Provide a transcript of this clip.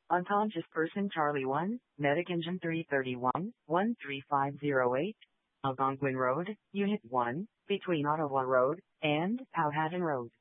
Unconscious person Charlie 1, Medic Engine 331, 13508, Algonquin Road, Unit 1, between Ottawa Road and Powhatan Road.